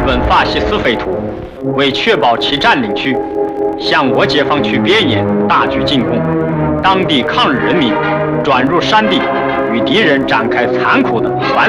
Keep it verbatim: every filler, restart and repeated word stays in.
本法西斯匪徒为确保其占领区，向我解放区边沿大举进攻，当地抗日人民转入山地，与敌人展开残酷的反